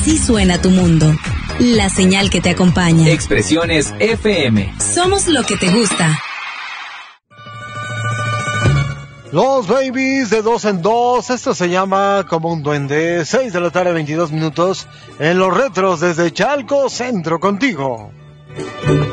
Así suena tu mundo. La señal que te acompaña. Expresiones FM. Somos lo que te gusta. Los Babies de 2 en 2, esto se llama Como un Duende. 6 de la tarde, 22 minutos, en los retros desde Chalco Centro, contigo.